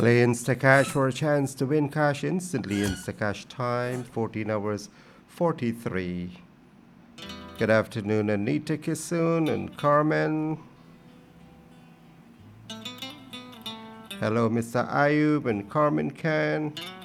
Play Instacash for a chance to win cash instantly. Instacash time 14 hours 43. Good afternoon, Anita Kisun and Carmen. Hello, Mr. Ayub and Carmen Khan.